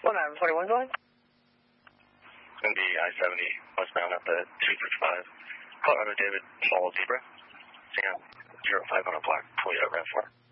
941 going? It's going to be I-70 westbound up at 255. Colorado David, Fall Zebra. Sam, 05 on a black Toyota RAV4.